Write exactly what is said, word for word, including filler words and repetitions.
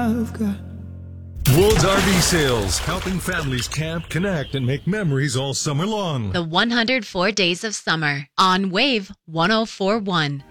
I've got. Woods R V Sales, helping families camp, connect, and make memories all summer long. The one hundred four Days of Summer on Wave one oh four point one.